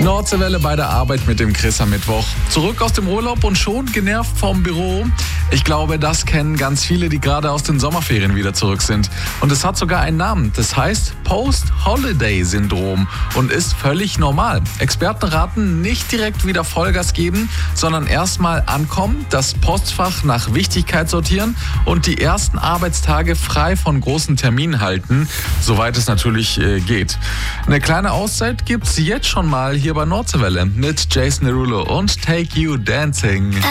Nordseewelle bei der Arbeit mit dem Chris am Mittwoch. Zurück aus dem Urlaub und schon genervt vom Büro. Ich glaube, das kennen ganz viele, die gerade aus den Sommerferien wieder zurück sind. Und es hat sogar einen Namen. Das heißt Post-Holiday-Syndrom und ist völlig normal. Experten raten, nicht direkt wieder Vollgas geben, sondern erstmal ankommen, das Postfach nach Wichtigkeit sortieren und die ersten Arbeitstage frei von großen Terminen halten, soweit es natürlich geht. Eine kleine Auszeit gibt's jetzt schon mal hier bei Nordseewelle mit Jason Derulo und Take You Dancing.